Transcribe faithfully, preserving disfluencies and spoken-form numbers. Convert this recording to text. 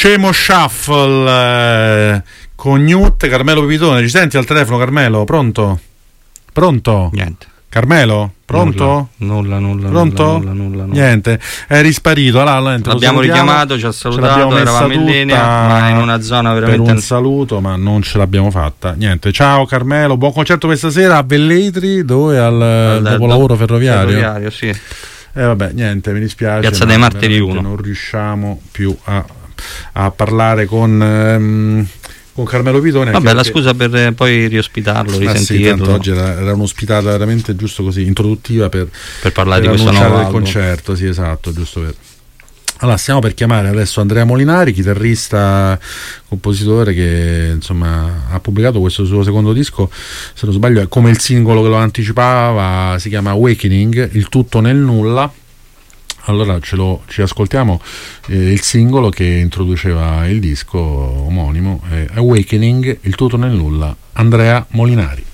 Scemo Shuffle eh, con Newt. Carmelo Pipitone, ci senti al telefono, Carmelo? Pronto? Pronto? Niente. Carmelo? Pronto? Nulla, nulla, Pronto? nulla, nulla, nulla. Niente, è risparito. Allora, l'abbiamo richiamato, ci ha salutato, eravamo in linea, ma in una zona veramente... Per un saluto, ma non ce l'abbiamo fatta. Niente, ciao Carmelo, buon concerto questa sera a Velletri, dove al, al dopolavoro ferroviario. Ferroviario, sì. Eh vabbè, niente, mi dispiace. Piazza dei Martiri uno. Non riusciamo più a, a parlare con... Um, con Carmelo Pipitone. Vabbè, la scusa per eh, poi riospitarlo, risentirlo. Ah, sì, oggi era, era un'ospitata veramente giusto così, introduttiva per, per parlare per di questo nuovo del concerto, sì, esatto, giusto per. Allora, stiamo per chiamare adesso Andrea Molinari, chitarrista, compositore che insomma ha pubblicato questo suo secondo disco, se non sbaglio, come il singolo che lo anticipava, si chiama Awakening, il tutto nel nulla. Allora ce lo, ci ascoltiamo eh, il singolo che introduceva il disco omonimo, eh, Awakening, il tutto nel nulla, Andrea Molinari.